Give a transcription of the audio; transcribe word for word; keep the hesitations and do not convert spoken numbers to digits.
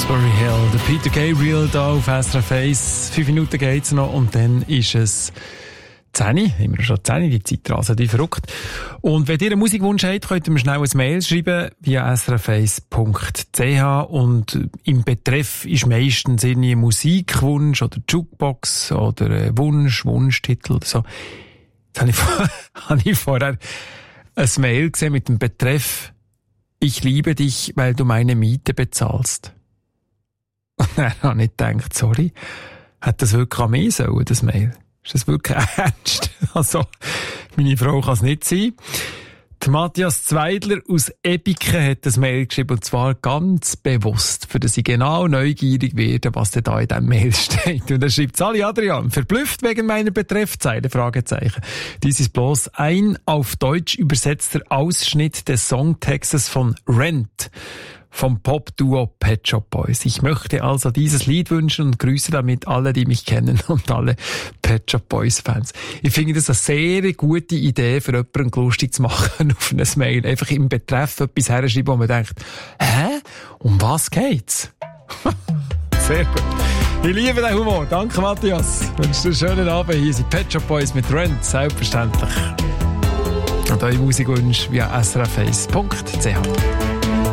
Roxbury Hill, der Peter Gabriel da auf S R F eins. Fünf Minuten geht's noch und dann ist es zehn, immer schon zehn, die Zeit rasen wie verrückt. Und wenn ihr einen Musikwunsch habt, könnt ihr mir schnell ein Mail schreiben via s r f eins punkt c h und im Betreff ist meistens ein Musikwunsch oder Jukebox oder Wunsch, Wunschtitel oder so. Jetzt habe ich, vor, habe ich vorher ein Mail gesehen mit dem Betreff «Ich liebe dich, weil du meine Miete bezahlst». Und dann habe ich gedacht, sorry, hat das wirklich an mich sollen, das Mail? Ist das wirklich ernst? Also, meine Frau kann es nicht sein. Der Matthias Zweidler aus Ebiken hat das Mail geschrieben, und zwar ganz bewusst, für dass ich genau neugierig werde, was denn da in diesem Mail steht. Und er schreibt: Sali Adrian, verblüfft wegen meiner Betreffzeile, Fragezeichen. Dies ist bloß ein auf Deutsch übersetzter Ausschnitt des Songtextes von Rent vom Pop-Duo Pet Shop Boys. Ich möchte also dieses Lied wünschen und grüße damit alle, die mich kennen und alle Pet Shop Boys Fans. Ich finde das eine sehr gute Idee, für jemanden lustig zu machen auf ein Mail. Einfach im Betreff etwas herschreiben, wo man denkt, hä? Um was geht's? Sehr gut. Ich liebe den Humor. Danke, Matthias. Ich wünsche dir einen schönen Abend. Hier sind Pet Shop Boys mit Rent, selbstverständlich. Und eure Musikwünsche via s r f eins punkt c h.